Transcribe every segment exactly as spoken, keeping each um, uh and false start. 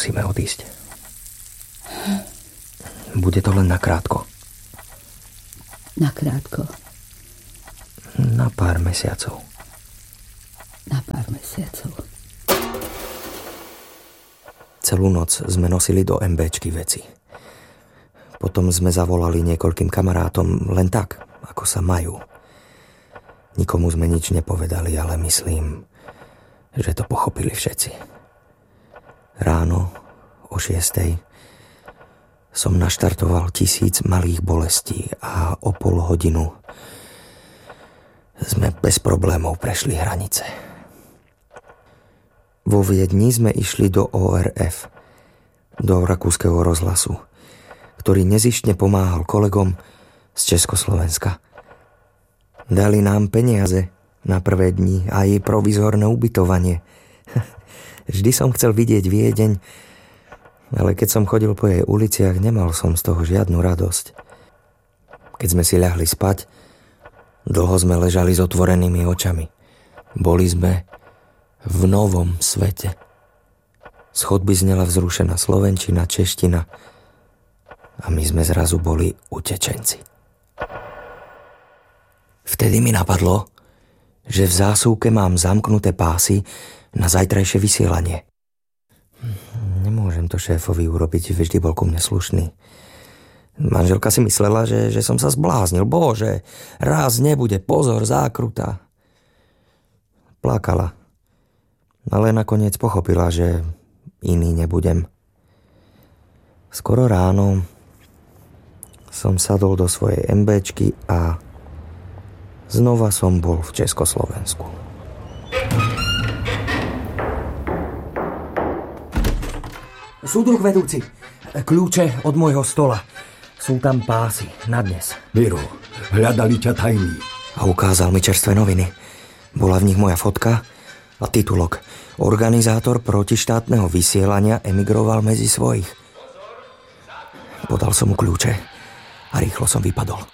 Musíme odísť. Bude to len nakrátko. Nakrátko? Na pár mesiacov. Na pár mesiacov. Celú noc sme nosili do MBčky veci. Potom sme zavolali niekoľkým kamarátom len tak, ako sa majú. Nikomu sme nič nepovedali, ale myslím, že to pochopili všetci. Ráno o šiestej som naštartoval tisíc malých bolestí a o pol hodinu sme bez problémov prešli hranice. Vo Viedni sme išli do ó er ef, do rakúskeho rozhlasu, ktorý nezištne pomáhal kolegom z Československa. Dali nám peniaze na prvé dni a aj provizorné ubytovanie. Vždy som chcel vidieť Viedeň, ale keď som chodil po jej uliciach, nemal som z toho žiadnu radosť. Keď sme si ľahli spať, dlho sme ležali s otvorenými očami. Boli sme v novom svete. Z chodby znela vzrušená slovenčina, čeština a my sme zrazu boli utečenci. Vtedy mi napadlo, že v zásuvke mám zamknuté pásy na zajtrajšie vysielanie. Nemôžem to šéfovi urobiť, vždy bol ku mne slušný. Manželka si myslela, že, že som sa zbláznil. Bože, raz nebude, pozor, zákruta. Plakala, ale nakoniec pochopila, že iný nebudem. Skoro ráno som sadol do svojej MBčky a znova som bol v Československu. Súdruh vedúci, kľúče od môjho stola. Sú tam pásy na dnes. Miro, hľadali ťa tajní. A ukázal mi čerstvé noviny. Bola v nich moja fotka a titulok. Organizátor protištátneho vysielania emigroval medzi svojich. Podal som mu kľúče a rýchlo som vypadol.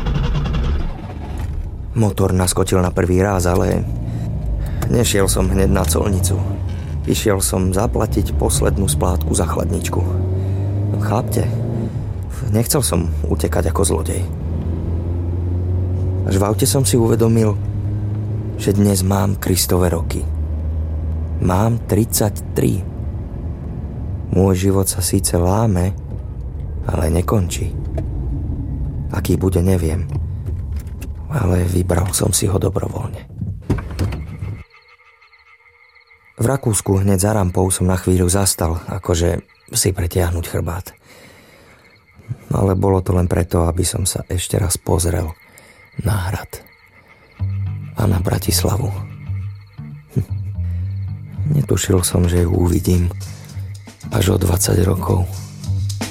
Motor naskočil na prvý ráz, ale nešiel som hneď na colnicu. Išiel som zaplatiť poslednú splátku za chladničku. Chápte? Nechcel som utekať ako zlodej. Až v aute som si uvedomil, že dnes mám Kristove roky. Mám tridsaťtri. Môj život sa síce láme, ale nekončí. Aký bude, neviem. Ale vybral som si ho dobrovoľne. V Rakúsku hneď za rampou som na chvíľu zastal, akože si pretiahnuť chrbát. Ale bolo to len preto, aby som sa ešte raz pozrel na hrad a na Bratislavu. Hm. Netušil som, že ju uvidím až o dvadsať rokov.